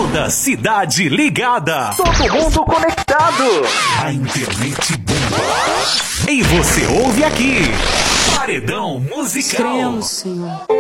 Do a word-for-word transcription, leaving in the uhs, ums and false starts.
Toda a cidade ligada. Todo mundo conectado. A internet bomba. E você ouve aqui. Paredão Musical. Cremos, Senhor.